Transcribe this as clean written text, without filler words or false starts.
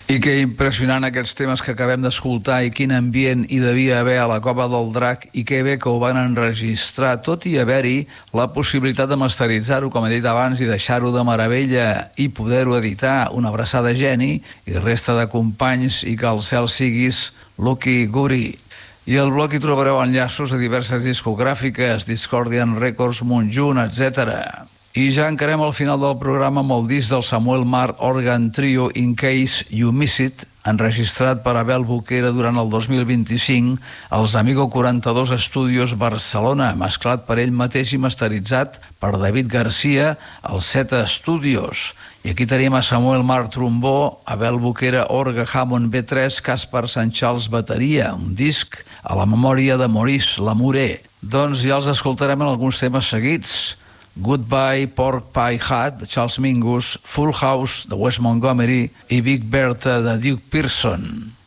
I que impressionant aquests temes que acabem d'escoltar i quin ambient hi devia haver a la Cova del Drac i que bé que ho van enregistrar, tot i haver-hi la possibilitat de masteritzar-ho, com he dit abans, i deixar-ho de meravella i poder-ho editar. Una abraçada, Geni, i resta de companys, i que el cel siguis Lucky Guri. I al blog hi trobareu enllaços a diverses discogràfiques, Discordian Records, Montjunt, etc. I ja encarem al final del programa amb el disc del Samuel Mar Organ Trio In Case You Miss It, enregistrat per Abel Boquera durant el 2025 als Amigo 42 Studios Barcelona, mesclat per ell mateix i masteritzat per David Garcia als Zeta Studios. I aquí tenim a Samuel Mar trombó, Abel Boquera orgue Hammond B3, Caspar Sanchals bateria, un disc a la memòria de Maurice Lamoureux. Doncs ja els escoltarem en alguns temes seguits. Goodbye Pork Pie Hat de Charles Mingus, Full House de Wes Montgomery i Big Bertha de Duke Pearson.